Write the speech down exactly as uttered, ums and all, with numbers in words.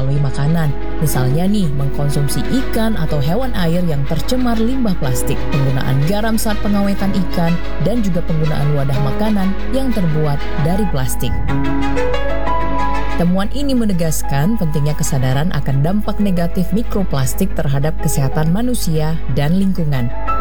melalui makanan. Misalnya nih, mengkonsumsi ikan atau hewan air yang tercemar limbah plastik, penggunaan garam saat pengawetan ikan, dan juga penggunaan wadah makanan yang terbuat dari plastik. Temuan ini menegaskan pentingnya kesadaran akan dampak negatif mikroplastik terhadap kesehatan manusia dan lingkungan.